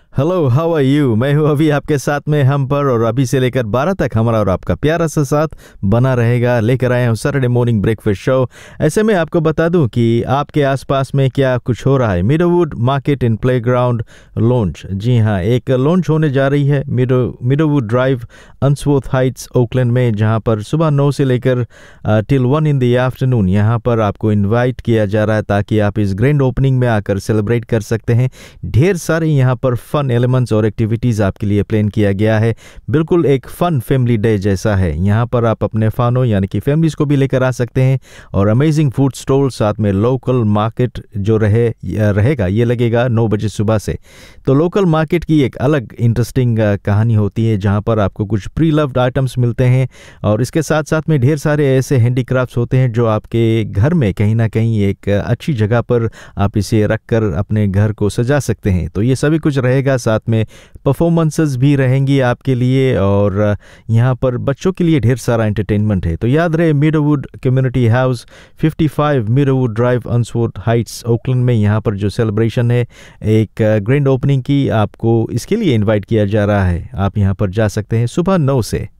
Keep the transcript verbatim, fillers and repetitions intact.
Hello, how are you? मैं हूं अभी आपके साथ में हम पर, और अभी से लेकर बारह तक हमारा और आपका प्यारा सा साथ बना रहेगा। लेकर आए हैं सैटरडे मॉर्निंग ब्रेकफास्ट शो। ऐसे में आपको बता दूं कि आपके आसपास में क्या कुछ हो रहा है। मिडोवुड मार्केट इन प्लेग्राउंड लॉन्च, जी हाँ, एक लॉन्च होने जा रही है मिडो मिडोवुड ड्राइव, अंसवर्थ हाइट्स, ओकलैंड में, जहां पर सुबह नौ से लेकर till one in the afternoon यहाँ पर आपको इन्वाइट किया जा रहा है, ताकि आप इस ग्रैंड ओपनिंग में आकर सेलिब्रेट कर सकते हैं। ढेर सारे यहाँ पर फन एलिमेंट्स और एक्टिविटीज़ आपके लिए प्लान किया गया है। बिल्कुल एक फन फैमिली डे जैसा है। यहाँ पर आप अपने फानो यानी कि फैमिलीज को भी लेकर आ सकते हैं, और अमेजिंग फूड स्टॉल, साथ में लोकल मार्केट जो रहे रहेगा, ये लगेगा नौ बजे सुबह से। तो लोकल मार्केट की एक अलग इंटरेस्टिंग कहानी होती है, जहाँ पर आपको कुछ प्री लव्ड आइटम्स मिलते हैं, और इसके साथ साथ में ढेर सारे ऐसे हैंडीक्राफ्ट्स होते हैं जो आपके घर में कहीं ना कहीं एक अच्छी जगह पर आप इसे रख कर अपने घर को सजा सकते हैं। तो ये सभी कुछ रहेगा, साथ में परफॉर्मेंसेस भी रहेंगी आपके लिए, और यहाँ पर बच्चों के लिए ढेर सारा एंटरटेनमेंट है। तो याद रहे, मिडोवुड community house, fifty five मिडोवुड drive, अंसवर्थ Heights, Oakland में यहाँ पर जो सेलिब्रेशन है, एक ग्रैंड ओपनिंग की, आपको इसके लिए इनवाइट किया जा रहा है। आप यहाँ पर जा सकते हैं सुबह नौ से।